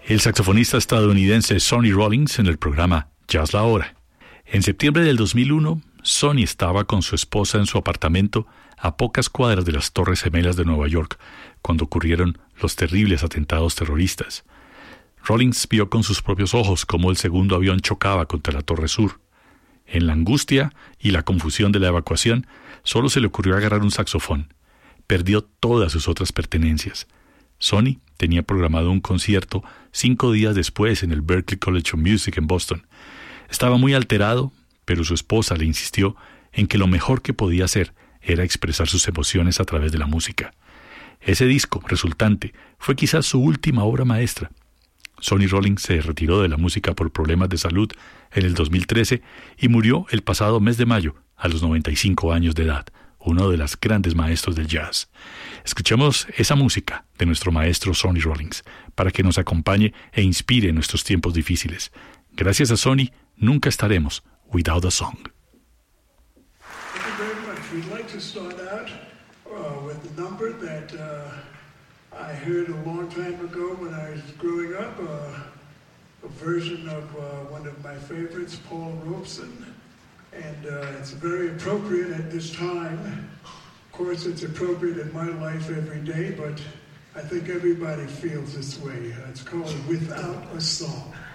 el saxofonista estadounidense Sonny Rollins en el programa Jazz La Hora. En septiembre del 2001, Sonny estaba con su esposa en su apartamento a pocas cuadras de las Torres Gemelas de Nueva York, cuando ocurrieron los terribles atentados terroristas. Rollins vio con sus propios ojos cómo el segundo avión chocaba contra la Torre Sur. En la angustia y la confusión de la evacuación, solo se le ocurrió agarrar un saxofón. Perdió todas sus otras pertenencias. Sonny tenía programado un concierto 5 días después en el Berklee College of Music en Boston. Estaba muy alterado, pero su esposa le insistió en que lo mejor que podía hacer era expresar sus emociones a través de la música. Ese disco resultante fue quizás su última obra maestra. Sonny Rollins se retiró de la música por problemas de salud en el 2013 y murió el pasado mes de mayo a los 95 años de edad, uno de los grandes maestros del jazz. Escuchemos esa música de nuestro maestro Sonny Rollins para que nos acompañe e inspire en nuestros tiempos difíciles. Gracias a Sonny, nunca estaremos without a song. Thank you very much. We'd like to start out with a number that I heard a long time ago when I was growing up, a version of one of my favorites, Paul Robeson, and it's very appropriate at this time. Of course, it's appropriate in my life every day, but I think everybody feels this way. It's called Without a Song.